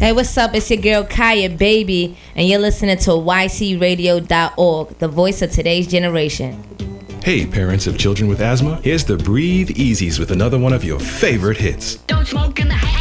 Hey, what's up? It's your girl Kaya Baby, and you're listening to YCRadio.org, the voice of today's generation. Hey, parents of children with asthma, here's the Breathe Easies with another one of your favorite hits. Don't smoke in the house.